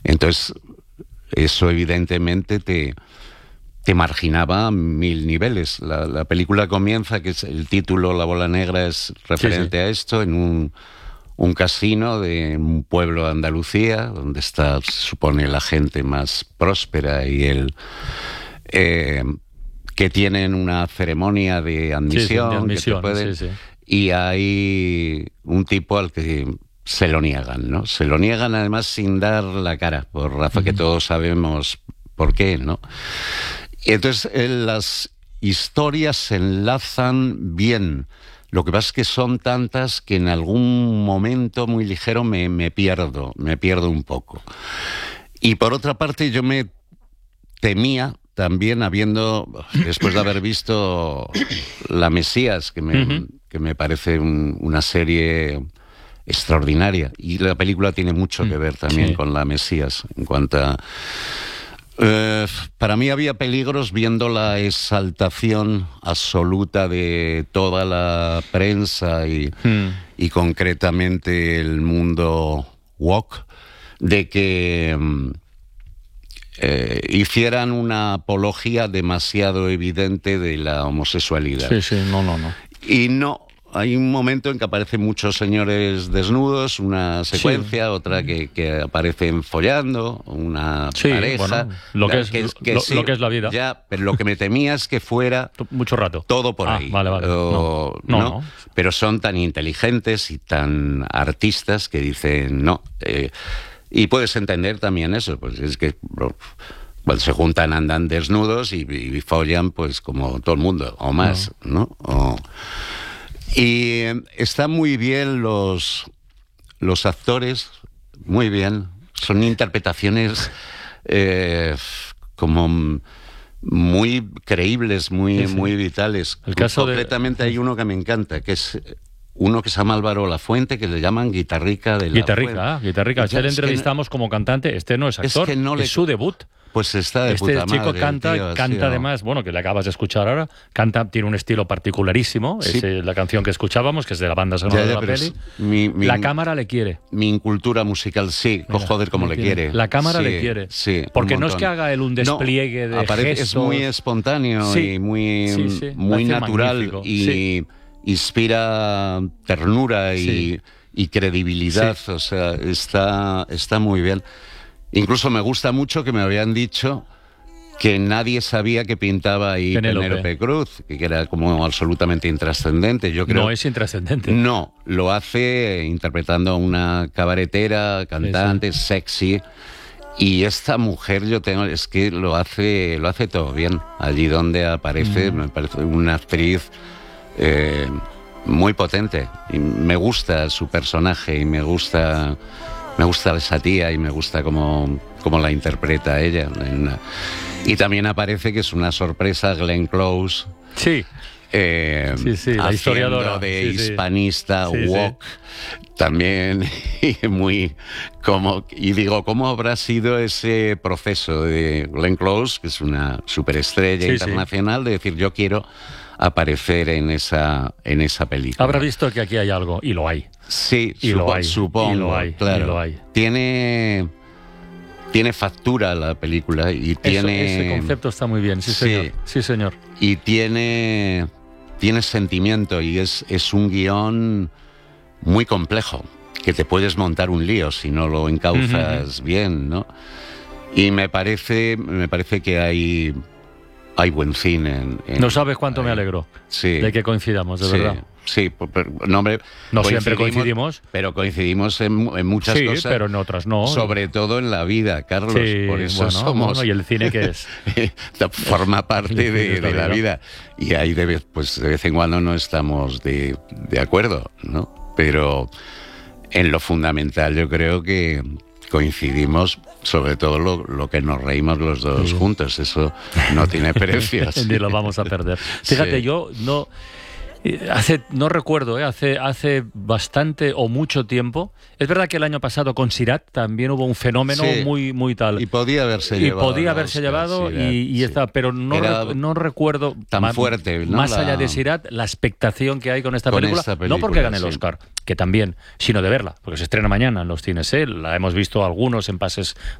Entonces, eso evidentemente te marginaba a 1000 niveles. La película comienza, que es el título, La bola negra, es referente a esto, en un casino de un pueblo de Andalucía, donde está, se supone, la gente más próspera y que tienen una ceremonia de admisión, y hay un tipo al que se lo niegan, ¿no? Se lo niegan además sin dar la cara, por Rafa, que todos sabemos por qué, ¿no? Y entonces las historias se enlazan bien. Lo que pasa es que son tantas que en algún momento muy ligero me pierdo un poco. Y por otra parte yo me temía también, después de haber visto La Mesías, que me parece una serie extraordinaria, y la película tiene mucho que ver también con La Mesías, en cuanto a... para mí había peligros viendo la exaltación absoluta de toda la prensa y concretamente el mundo woke, de que hicieran una apología demasiado evidente de la homosexualidad. No. Y no... Hay un momento en que aparecen muchos señores desnudos, una secuencia, otra que aparecen follando, una pareja. Bueno, lo que es la vida. Ya, pero lo que me temía es que fuera mucho rato. Todo por ahí. Vale. No. Pero son tan inteligentes y tan artistas que dicen no. Y puedes entender también eso, pues es que... Cuando se juntan andan desnudos y follan pues como todo el mundo, o más, ¿no? Y están muy bien los actores, muy bien. Son interpretaciones como muy creíbles, muy vitales. Concretamente hay uno que me encanta, que es uno que se llama Álvaro Lafuente, que le llaman Guitarrica de la Fuente. Guitarrica. Este le entrevistamos como cantante. Este no es actor, es su debut. Pues está de puta madre. Este chico canta además, bueno, que le acabas de escuchar ahora, tiene un estilo particularísimo, es la canción que escuchábamos, que es de la banda sonora de la peli. La cámara le quiere. Mi incultura musical, sí, joder, como le quiere. La cámara le quiere. Sí, porque no es que haga él un despliegue de gestos. Es muy espontáneo y muy natural y inspira ternura y credibilidad, o sea, está muy bien. Incluso me gusta mucho que me habían dicho que nadie sabía que pintaba ahí Penélope Cruz, que era como absolutamente intrascendente. Yo creo, no es intrascendente. No, lo hace interpretando a una cabaretera, cantante, sexy. Y esta mujer es que lo hace todo bien. Allí donde aparece, me parece una actriz muy potente. Y me gusta su personaje y me gusta esa tía y me gusta cómo la interpreta ella. Y también aparece, que es una sorpresa, Glenn Close. La historiadora de hispanista, woke, también, y digo, ¿cómo habrá sido ese proceso de Glenn Close, que es una superestrella internacional, de decir, yo quiero aparecer en esa película? Habrá visto que aquí hay algo, y lo hay. Sí, supongo, claro. Y lo hay. Tiene factura la película y tiene... Ese concepto está muy bien, sí señor. Y tiene sentimiento y es un guión muy complejo, que te puedes montar un lío si no lo encauzas bien, ¿no? Y me parece que hay buen cine. No sabes cuánto me alegro de que coincidamos, de verdad. Sí, no, hombre, no siempre coincidimos. Pero coincidimos en muchas cosas. Pero en otras no. Sobre todo en la vida, Carlos. Por eso somos... ¿Y el cine qué es? Forma parte de la vida. Y ahí de vez en cuando no estamos de acuerdo, ¿no? Pero en lo fundamental yo creo que coincidimos, sobre todo lo que nos reímos los dos juntos. Eso no tiene precio. Ni lo vamos a perder. Fíjate, yo no recuerdo, hace bastante o mucho tiempo. Es verdad que el año pasado con Sirat también hubo un fenómeno muy tal. Y podía haberse llevado. Pero no recuerdo tan fuerte, ¿no? Más allá de Sirat, la expectación que hay con esta película. No porque gane el Oscar, que también, sino de verla, porque se estrena mañana en los cines. La hemos visto algunos en pases